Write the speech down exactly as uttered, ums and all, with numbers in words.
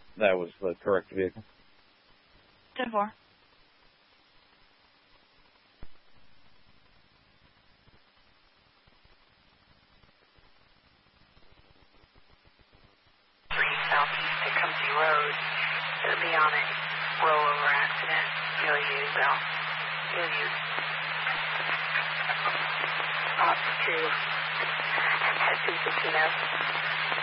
that was the correct vehicle. ten four. Southeast Tecumseh Road. It'll be on it. Rollover accident. You'll use, Bill. You'll use. Off to. Head two fifteen.